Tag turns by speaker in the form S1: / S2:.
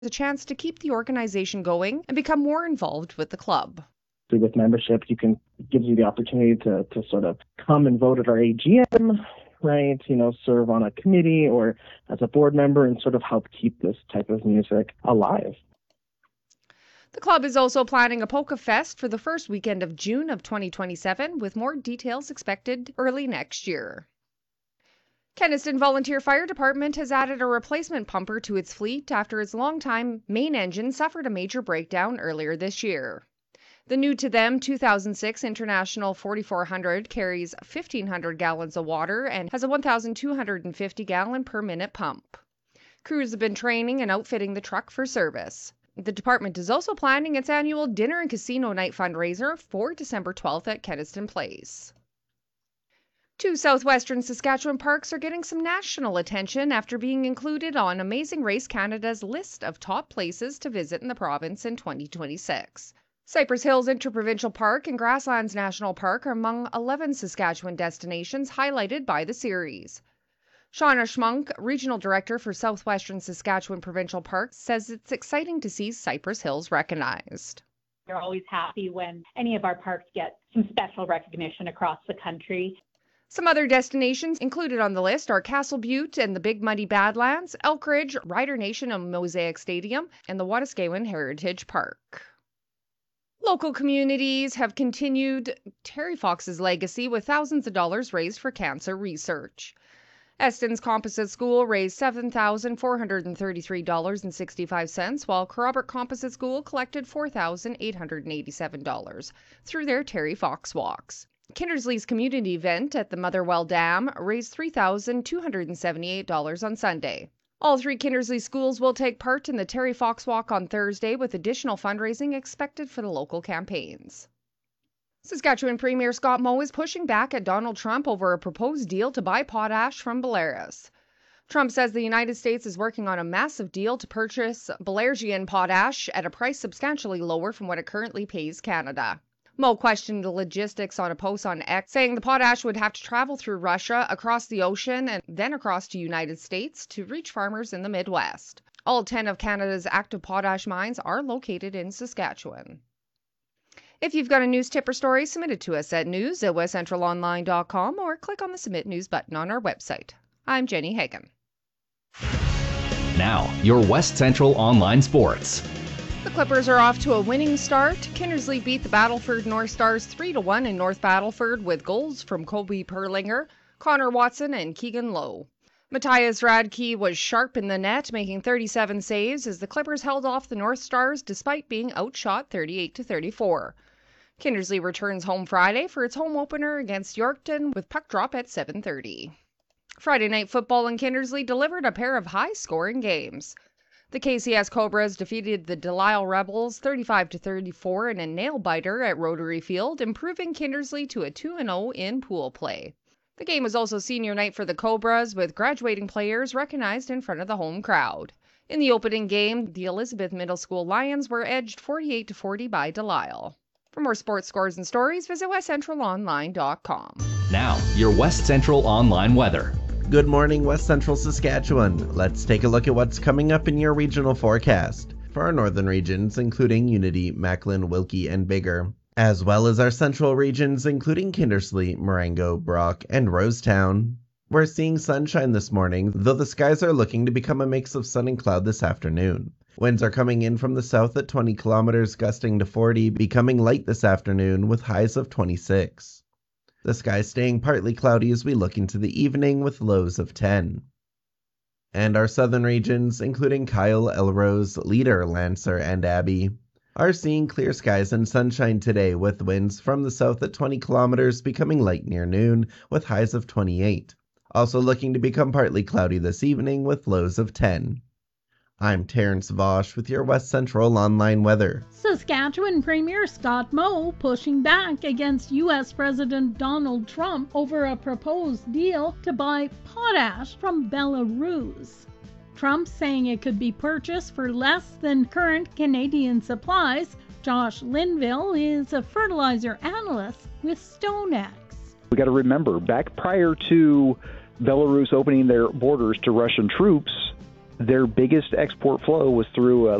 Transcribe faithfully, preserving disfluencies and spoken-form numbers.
S1: a chance to keep the organization going and become more involved with the club.
S2: With membership, you can it gives you the opportunity to, to sort of come and vote at our A G M, right? You know, serve on a committee or as a board member and sort of help keep this type of music alive.
S1: The club is also planning a Polka Fest for the first weekend of June of twenty twenty-seven, with more details expected early next year. Kenaston Volunteer Fire Department has added a replacement pumper to its fleet after its longtime main engine suffered a major breakdown earlier this year. The new to them two thousand six International forty-four hundred carries fifteen hundred gallons of water and has a one thousand two hundred fifty gallon per minute pump. Crews have been training and outfitting the truck for service. The department is also planning its annual dinner and casino night fundraiser for December twelfth at Kenaston Place. Two southwestern Saskatchewan parks are getting some national attention after being included on Amazing Race Canada's list of top places to visit in the province in twenty twenty-six. Cypress Hills Interprovincial Park and Grasslands National Park are among eleven Saskatchewan destinations highlighted by the series. Shauna Schmunk, Regional Director for Southwestern Saskatchewan Provincial Parks, says it's exciting to see Cypress Hills recognized.
S3: We're always happy when any of our parks get some special recognition across the country.
S1: Some other destinations included on the list are Castle Butte and the Big Muddy Badlands, Elk Ridge, Rider Nation and Mosaic Stadium, and the Wetaskiwin Heritage Park. Local communities have continued Terry Fox's legacy with thousands of dollars raised for cancer research. Eston's Composite School raised seven thousand four hundred thirty-three dollars and sixty-five cents, while Kerrobert Composite School collected four thousand eight hundred eighty-seven dollars through their Terry Fox Walks. Kindersley's community event at the Motherwell Dam raised three thousand two hundred seventy-eight dollars on Sunday. All three Kindersley schools will take part in the Terry Fox Walk on Thursday, with additional fundraising expected for the local campaigns. Saskatchewan Premier Scott Moe is pushing back at Donald Trump over a proposed deal to buy potash from Belarus. Trump says the United States is working on a massive deal to purchase Belarusian potash at a price substantially lower from what it currently pays Canada. Moe questioned the logistics on a post on X, saying the potash would have to travel through Russia, across the ocean, and then across to the United States to reach farmers in the Midwest. All ten of Canada's active potash mines are located in Saskatchewan. If you've got a news tip or story, submit it to us at news at west central online dot com or click on the Submit News button on our website. I'm Jenny Hagan.
S4: Now, your West Central Online Sports.
S1: The Clippers are off to a winning start. Kindersley beat the Battleford North Stars three to one in North Battleford with goals from Kobe Perlinger, Connor Watson, and Keegan Lowe. Matthias Radke was sharp in the net, making thirty-seven saves as the Clippers held off the North Stars despite being outshot thirty-eight to thirty-four. Kindersley returns home Friday for its home opener against Yorkton with puck drop at seven thirty. Friday Night Football in Kindersley delivered a pair of high-scoring games. The K C S Cobras defeated the Delisle Rebels thirty-five to thirty-four in a nail-biter at Rotary Field, improving Kindersley to a two and oh in pool play. The game was also senior night for the Cobras, with graduating players recognized in front of the home crowd. In the opening game, the Elizabeth Middle School Lions were edged forty-eight to forty by Delisle. For more sports scores and stories, visit west central online dot com.
S4: Now, your West Central Online weather.
S5: Good morning, West Central Saskatchewan. Let's take a look at what's coming up in your regional forecast for our northern regions, including Unity, Macklin, Wilkie, and Biggar, as well as our central regions, including Kindersley, Marengo, Brock, and Rosetown. We're seeing sunshine this morning, though the skies are looking to become a mix of sun and cloud this afternoon. Winds are coming in from the south at twenty kilometers, gusting to forty, becoming light this afternoon with highs of twenty-six. The sky staying partly cloudy as we look into the evening with lows of ten. And our southern regions, including Kyle, Elrose, Leader, Lancer, and Abbey, are seeing clear skies and sunshine today with winds from the south at twenty kilometers, becoming light near noon with highs of twenty-eight. Also looking to become partly cloudy this evening with lows of ten. I'm Terrence Vosch with your West Central Online weather.
S6: Saskatchewan Premier Scott Moe pushing back against U S President Donald Trump over a proposed deal to buy potash from Belarus. Trump saying it could be purchased for less than current Canadian supplies. Josh Linville is a fertilizer analyst with StoneX.
S7: We got to remember, back prior to Belarus opening their borders to Russian troops, their biggest export flow was through uh,